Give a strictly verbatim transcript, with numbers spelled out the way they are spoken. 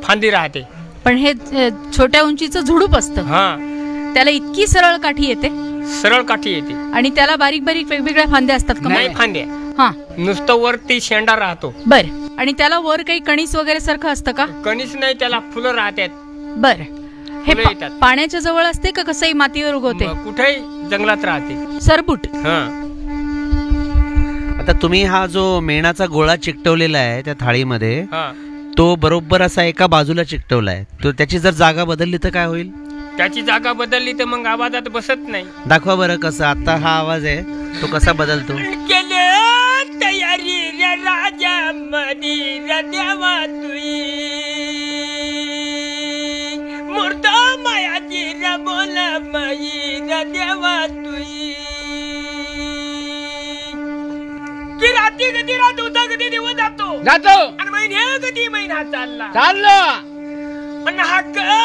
फांदी राहते. पण हे अ, छोट्या उंचीचं झुडूप असतं. हा, त्याला इतकी सरळ काठी येते सरळ काठी येते. आणि त्याला बारीक बारीक वेगवेगळ्या फांद्या असतात का? नाही फांद्या, हा, नुसतं वरती शेंडा राहतो. बर. आणि त्याला वर काही कणीस वगैरे सारखं असतं का? कणीस नाही, त्याला फुलं राहतात. बर. हे फुलं पा- येतात. पाण्याच्या जवळ असते का कसंही मातीवर उगवते? म- कुठेही जंगलात राहते. सरबुट. हा, आता तुम्ही हा जो मेणाचा गोळा चिकटवलेला आहे त्या थाळीमध्ये, हा, तो बरोबर असा एका बाजूला चिकटवला आहे. तो त्याची जर जागा बदलली तर काय होईल? त्याची जागा बदलली तर मग आवाजात बसत नाही. दाखवा बरं कसं. आता हा आवाज आहे तो कसा बदलतो. केले तयारी रे राजा मनी रे देवा तुई, मूर्त मायाची रे बोला माई रे देवा तुई. ती रात्री कधी रात होता, कधी दिवस जातो जातो आणि महिन्या कधी महिना चालला चाललो आणि हक्क